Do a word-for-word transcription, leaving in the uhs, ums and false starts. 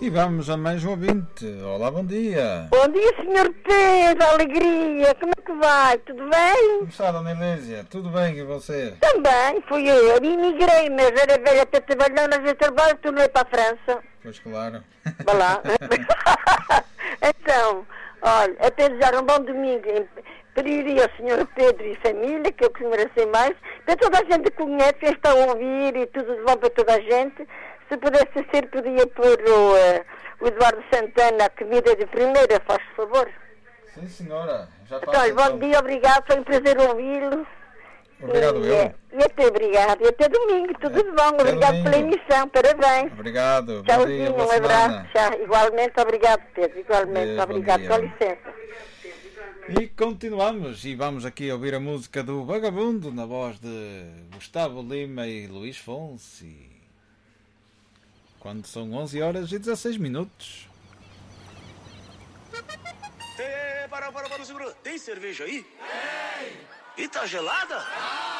E vamos a mais um ouvinte. Olá, bom dia. Bom dia, senhor Pedro, alegria. Como é que vai? Tudo bem? Como está, dona Elísia? Tudo bem e você? Também, fui eu. Eu imigrei, mas era velha até trabalhar, mas eu trabalho, tornei para a França. Pois claro. Vai lá. Então, olha, até desejar um bom domingo. Pediria ao senhor Pedro e família, que eu que merecem mais, para toda a gente que conhece, quem está a ouvir e tudo de bom para toda a gente. Se pudesse ser, podia pôr o, uh, o Eduardo Santana, a comida de primeira, faz favor. Sim, senhora. Já Então, olha, bom dia, obrigado, foi um prazer ouvi-lo. Obrigado, e, eu. E até obrigado. E até domingo, tudo É, de bom. Obrigado domingo. pela emissão, parabéns. Obrigado. Tchauzinho, Bom dia, boa um semana. abraço. Tchau. Igualmente, obrigado, Pedro. Igualmente, Deus, bom obrigado. dia. Com licença. E continuamos e vamos aqui ouvir a música do Vagabundo na voz de Gustavo Lima e Luís Fonsi. Quando são onze horas e dezesseis minutos. Ei, para, para, para, segura. Tem cerveja aí? Tem! E tá gelada?